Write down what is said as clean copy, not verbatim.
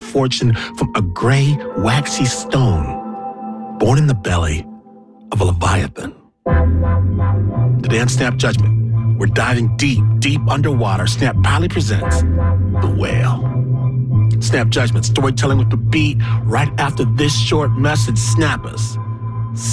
fortune from a gray, waxy stone born in the belly of a Leviathan. Today on Snap Judgment, we're diving deep, deep underwater. Snap proudly presents The Whale. Snap Judgment, storytelling with the beat. Right after this short message, Snappers.